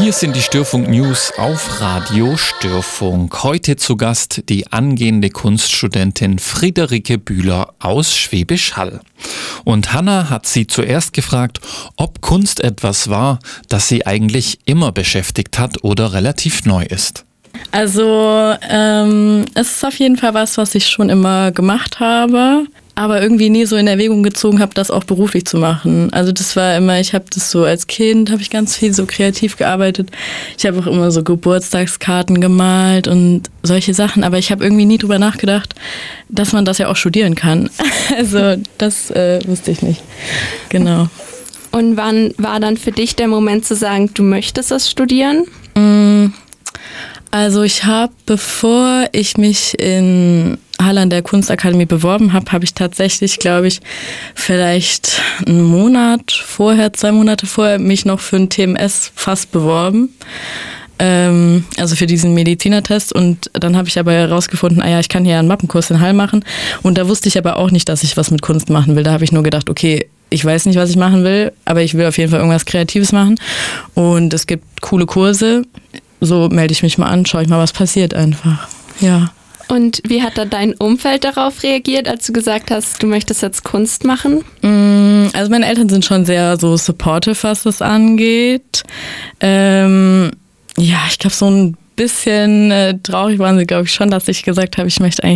Hier sind die Störfunk News auf Radio Störfunk. Heute zu Gast die angehende Kunststudentin Friederike Bühler aus Schwäbisch Hall. Und Hanna hat sie zuerst gefragt, ob Kunst etwas war, das sie eigentlich immer beschäftigt hat oder relativ neu ist. Also es ist auf jeden Fall was ich schon immer gemacht habe, aber irgendwie nie so in Erwägung gezogen habe, das auch beruflich zu machen. Also das war immer, ich habe das so als Kind, habe ich ganz viel so kreativ gearbeitet. Ich habe auch immer so Geburtstagskarten gemalt und solche Sachen, aber ich habe irgendwie nie drüber nachgedacht, dass man das ja auch studieren kann. Also das wusste ich nicht. Genau. Und wann war dann für dich der Moment zu sagen, du möchtest das studieren? Also ich habe, bevor ich mich in Halle an der Kunstakademie beworben habe, habe ich tatsächlich, glaube ich, vielleicht 2 Monate vorher mich noch für ein TMS fast beworben. Also für diesen Medizinertest, und dann habe ich aber herausgefunden, ich kann hier einen Mappenkurs in Hall machen, und da wusste ich aber auch nicht, dass ich was mit Kunst machen will. Da habe ich nur gedacht, okay, ich weiß nicht, was ich machen will, aber ich will auf jeden Fall irgendwas Kreatives machen und es gibt coole Kurse, so melde ich mich mal an, schaue ich mal, was passiert einfach, ja. Und wie hat da dein Umfeld darauf reagiert, als du gesagt hast, du möchtest jetzt Kunst machen? Also meine Eltern sind schon sehr so supportive, was das angeht. Ich glaube, so ein bisschen traurig waren sie, glaube ich, schon, dass ich gesagt habe, ich möchte eigentlich